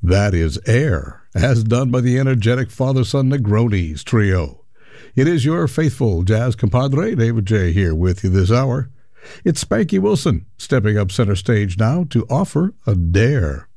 That is Air, as done by the energetic father-son Negronis trio. It is your faithful jazz compadre, David J., here with you this hour. It's Spanky Wilson stepping up center stage now to offer a dare.